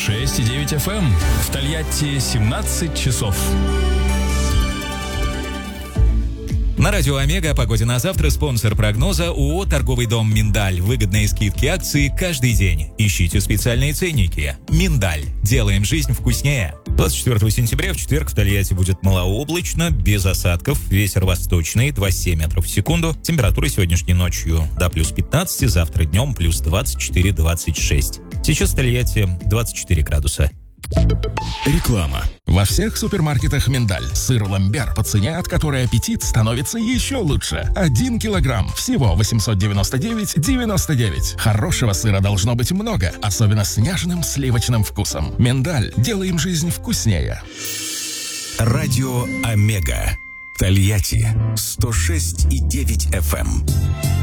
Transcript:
106,9 FM. В Тольятти 17 часов. На радио «Омега» о погоде на завтра. Спонсор прогноза ООО «Торговый дом Миндаль». Выгодные скидки акции каждый день. Ищите специальные ценники. Миндаль. Делаем жизнь вкуснее. 24 сентября в четверг в Тольятти будет малооблачно, без осадков. Ветер восточный, 2,7 метров в секунду. Температура сегодняшней ночью до плюс 15, завтра днем плюс 24-26. Сейчас в Тольятти 24 градуса. Реклама. Во всех супермаркетах «Миндаль» сыр ламбер по цене, от которой аппетит становится еще лучше. 1 килограмм, всего 899,99. Хорошего сыра должно быть много, особенно с нежным сливочным вкусом. «Миндаль». Делаем жизнь вкуснее. Радио «Омега». Тольятти 106,9 FM.